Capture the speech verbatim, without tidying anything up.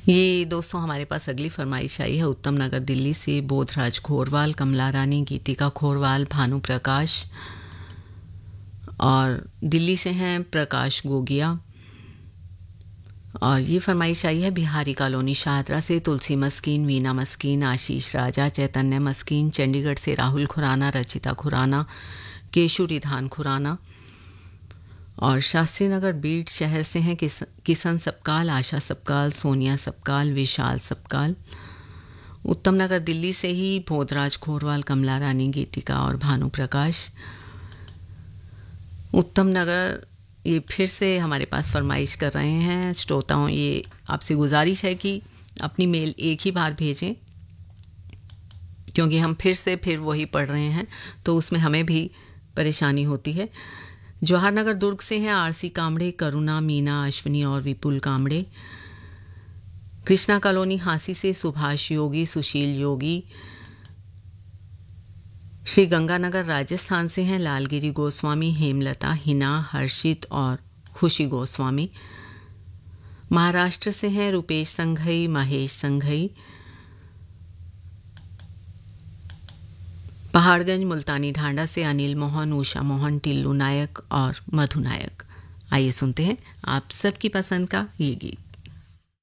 ये दोस्तों हमारे पास अगली फरमाइश आई है उत्तम नगर दिल्ली से। बोधराज खोरवाल, कमला रानी, गीतिका खोरवाल, भानु प्रकाश और दिल्ली से हैं प्रकाश गोगिया। और ये फरमाइश आई है बिहारी कॉलोनी शाहदरा से। तुलसी मस्कीन, वीना मस्कीन, आशीष राजा, चैतन्य मस्कीन, चंडीगढ़ से राहुल खुराना, रचिता खुराना, केशु धान खुराना और शास्त्री नगर बीड शहर से हैं किस, किशन सबकाल, आशा सबकाल, सोनिया सबकाल, विशाल सबकाल। उत्तम नगर दिल्ली से ही बोधराज खोरवाल, कमला रानी, गीतिका और भानु प्रकाश। उत्तम नगर ये फिर से हमारे पास फरमाइश कर रहे हैं श्रोताओं। ये आपसे गुजारिश है कि अपनी मेल एक ही बार भेजें, क्योंकि हम फिर से फिर वही पढ़ रहे हैं तो उसमें हमें भी परेशानी होती है। जवाहर नगर दुर्ग से हैं आरसी कामड़े, करुणा, मीना, अश्विनी और विपुल कामड़े। कृष्णा कॉलोनी हांसी से सुभाष योगी, सुशील योगी। श्री गंगानगर राजस्थान से हैं लालगिरी गोस्वामी, हेमलता, हिना, हर्षित और खुशी गोस्वामी। महाराष्ट्र से हैं रुपेश संघई, महेश संघई। पहाड़गंज मुल्तानी ढांडा से अनिल मोहन, उषा मोहन, टिल्लू नायक और मधु नायक। आइए सुनते हैं आप सबकी पसंद का ये गीत।